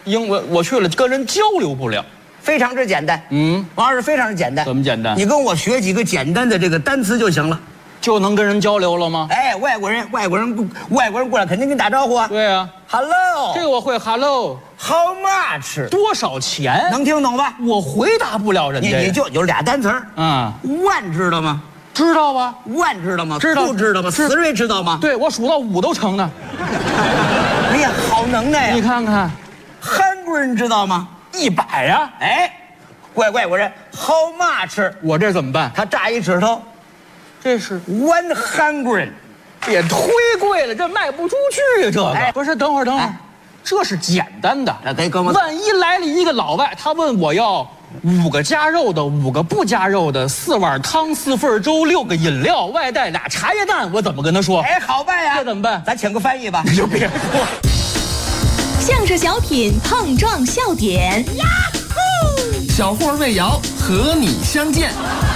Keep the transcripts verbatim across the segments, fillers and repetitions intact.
英文我去了，跟人交流不了。 非常之简单。嗯，王老师非常之简单。 怎么简单？ 你跟我学几个简单的这个单词就行了， 就能跟人交流了吗？ 哎，外国人，外国人，外国人过来肯定跟你打招呼啊。 对啊 ，Hello， 这个我会。Hello，How much？ 多少钱？ 能听懂吧？ 我回答不了人家。 你你就有俩单词儿。 嗯， 万知道吗？ 知道吧？ 万知道吗？ 知道。 不知道吗？思睿知道吗？ 对，我数到五都成呢。 哎呀，好能耐呀！ 你看看， 韩国人知道吗？ 一百呀！ 哎，外外国人 How much？ 我这怎么办？ 他炸一指头， 这是 one hundred， 也忒贵了，这卖不出去。这个、哎、不是，等会儿等会儿、哎，这是简单的。 那给哥们， 万一来了一个老外，他问我要五个加肉的，五个不加肉的，四碗汤，四份粥，六个饮料，外带俩茶叶蛋，我怎么跟他说？ 哎，好办呀， 这怎么办？ 咱请个翻译吧。 你就别说。 相声小品碰撞笑点，呀呼！小霍魏瑶和你相见。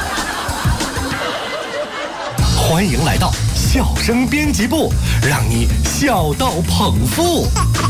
欢迎来到笑声编辑部，让你笑到捧腹。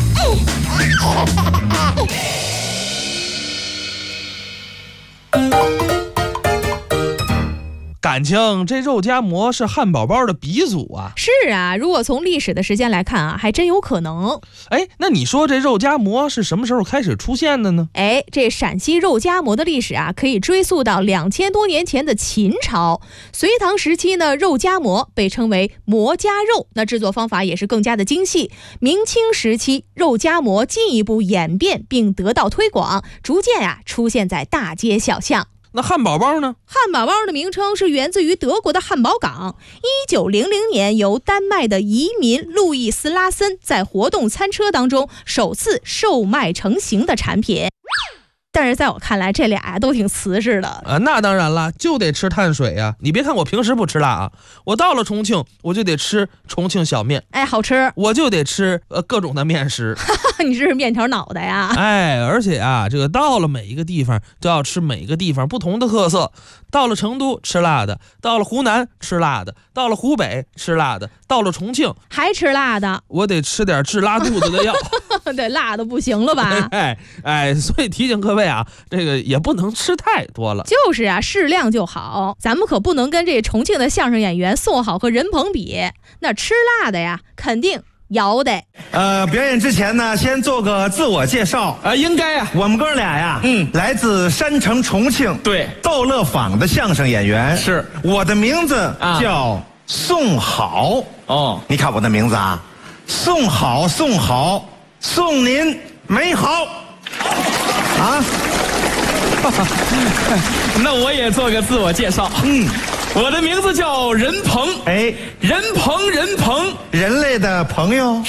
感情这肉夹馍是汉堡包的鼻祖啊！ 是啊，如果从历史的时间来看啊，还真有可能。 哎，那你说这肉夹馍是什么时候开始出现的呢？ 哎，这陕西肉夹馍的历史啊，可以追溯到两千多年前的秦朝。隋唐时期呢，肉夹馍被称为馍夹肉，那制作方法也是更加的精细。明清时期，肉夹馍进一步演变并得到推广，逐渐啊出现在大街小巷。 那汉堡包呢？ 汉堡包的名称是源自于德国的汉堡港。一九零零年，由丹麦的移民路易斯拉森在活动餐车当中首次售卖成型的产品。但是在我看来，这俩呀都挺瓷实的啊。那当然了，就得吃碳水呀、啊。你别看我平时不吃辣啊，我到了重庆，我就得吃重庆小面。 哎，好吃。 我就得吃呃各种的面食。 你这是面条脑袋呀？ 哎，而且啊，这个到了每一个地方都要吃每一个地方不同的特色。到了成都吃辣的，到了湖南吃辣的，到了湖北吃辣的，到了重庆还吃辣的。 我得吃点治拉肚子的药。 对，辣的不行了吧？ 哎哎，所以提醒各位啊，这个也不能吃太多了。 就是啊，适量就好。咱们可不能跟这重庆的相声演员宋好和任鹏比。那吃辣的呀，肯定摇的。 呃，表演之前呢，先做个自我介绍。 呃，应该啊， 我们哥俩呀， 嗯， 来自山城重庆， 对， 逗乐坊的相声演员。 是， 我的名字叫宋好。 哦， 你看我的名字啊，宋好，宋好，送您美好。啊。 那我也做个自我介绍。嗯，我的名字叫任鹏。 哎， 任鹏，任鹏， 人类的朋友。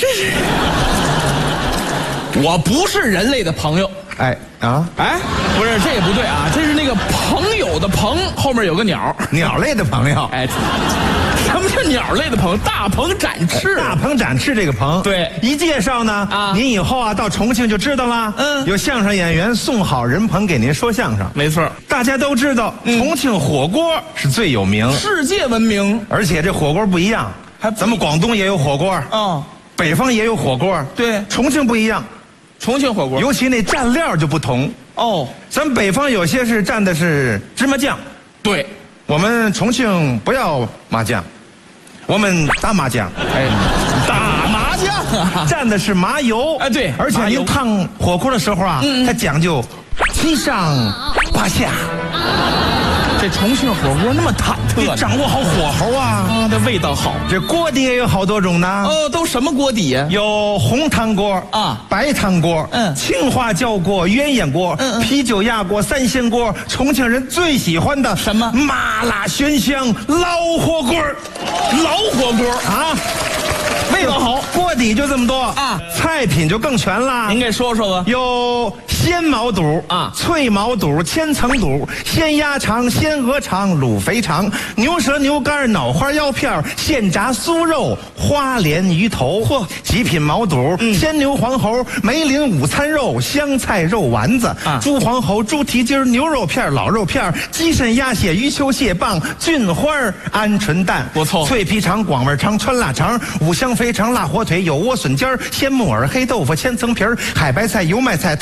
我不是人类的朋友。 哎啊， 哎，不是，这也不对啊，这是那个朋友的朋，后面有个鸟， 鸟类的朋友。 哎，什么叫鸟类的朋友？大鹏展翅， 大鹏展翅这个鹏， 对， 一介绍呢，啊，您以后啊到重庆就知道了。嗯，有相声演员宋好、任鹏给您说相声， 没错， 大家都知道，嗯，重庆火锅是最有名， 世界闻名， 而且这火锅不一样，还咱们广东也有火锅， 哦， 北方也有火锅， 对， 重庆不一样。 重庆火锅， 尤其那蘸料就不同哦。 咱北方有些是蘸的是芝麻酱， 对， 我们重庆不要麻酱，我们打麻酱。 哎，打麻酱啊， 蘸的是麻油。 哎，对， 而且您烫火锅的时候啊，嗯、它讲究七上八下。 这重庆火锅那么忐忑， 你掌握好火候啊， 啊，这味道好。 这锅底也有好多种呢。 哦，都什么锅底呀？ 有红汤锅啊，白汤锅，嗯，青花椒锅、鸳鸯锅，嗯，啤酒鸭锅、三鲜锅，重庆人最喜欢的什么？ 麻辣鲜香老火锅， 老火锅啊。 味道好， 锅底就这么多啊，菜品就更全了。 您给说说吧。 有鲜毛肚啊，脆毛肚、千层肚、鲜鸭肠、鲜鹅肠、卤肥肠、牛舌、牛肝、脑花、腰片、现炸酥肉、花鲢鱼头，嚯，极品毛肚、嗯、鲜牛黄喉、梅林午餐肉、香菜肉丸子、啊、猪黄喉、猪蹄筋、牛肉片、老肉片、鸡肾、鸭血、鱼球、蟹棒、菌花、鹌鹑蛋， 不错。 脆皮肠、广味肠、川腊肠、五香肥肠、辣火腿、有莴笋尖、鲜木耳、黑豆腐、千层皮、海白菜、油麦菜。